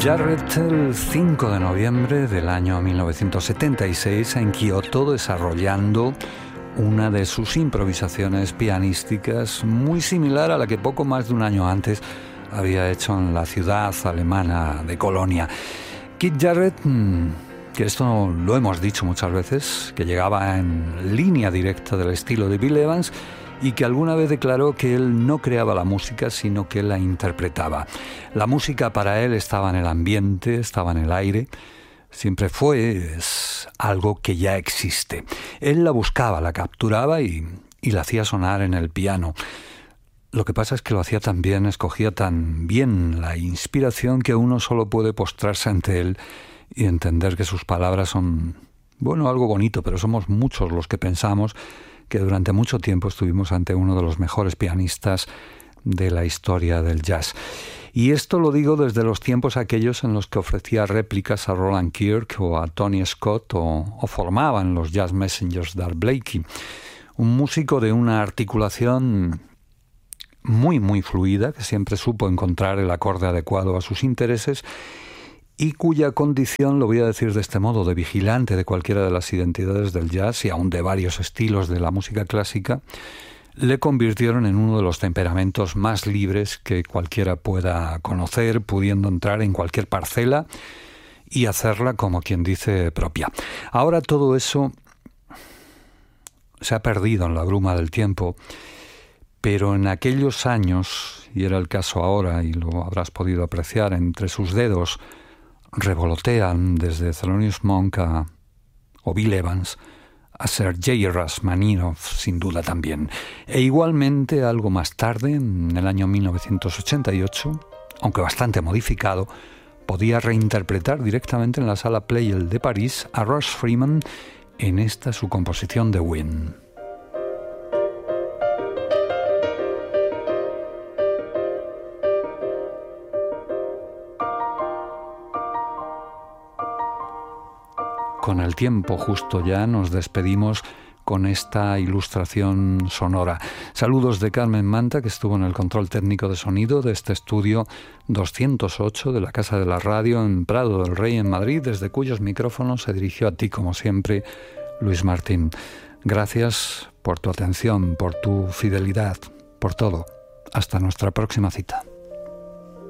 Jarrett el 5 de noviembre del año 1976 en Kioto, desarrollando una de sus improvisaciones pianísticas muy similar a la que poco más de un año antes había hecho en la ciudad alemana de Colonia. Keith Jarrett, que esto lo hemos dicho muchas veces, que llegaba en línea directa del estilo de Bill Evans y que alguna vez declaró que él no creaba la música, sino que la interpretaba. La música para él estaba en el ambiente, estaba en el aire, siempre fue, es algo que ya existe. Él la buscaba, la capturaba y la hacía sonar en el piano. Lo que pasa es que lo hacía tan bien, escogía tan bien la inspiración que uno solo puede postrarse ante él y entender que sus palabras son, bueno, algo bonito, pero somos muchos los que pensamos que durante mucho tiempo estuvimos ante uno de los mejores pianistas de la historia del jazz. Y esto lo digo desde los tiempos aquellos en los que ofrecía réplicas a Roland Kirk o a Tony Scott o formaban los Jazz Messengers de Art Blakey. Un músico de una articulación muy, muy fluida, que siempre supo encontrar el acorde adecuado a sus intereses y cuya condición, lo voy a decir de este modo, de vigilante de cualquiera de las identidades del jazz y aún de varios estilos de la música clásica, le convirtieron en uno de los temperamentos más libres que cualquiera pueda conocer, pudiendo entrar en cualquier parcela y hacerla, como quien dice, propia. Ahora todo eso se ha perdido en la bruma del tiempo, pero en aquellos años, y era el caso ahora, y lo habrás podido apreciar, entre sus dedos revolotean desde Thelonious Monk o Bill Evans a Sergei Rachmaninoff, sin duda también. E igualmente, algo más tarde, en el año 1988, aunque bastante modificado, podía reinterpretar directamente en la Sala Pleyel de París a Russ Freeman en esta su composición de Win. Con el tiempo justo ya nos despedimos con esta ilustración sonora. Saludos de Carmen Manta, que estuvo en el control técnico de sonido de este estudio 208 de la Casa de la Radio en Prado del Rey, en Madrid, desde cuyos micrófonos se dirigió a ti, como siempre, Luis Martín. Gracias por tu atención, por tu fidelidad, por todo. Hasta nuestra próxima cita.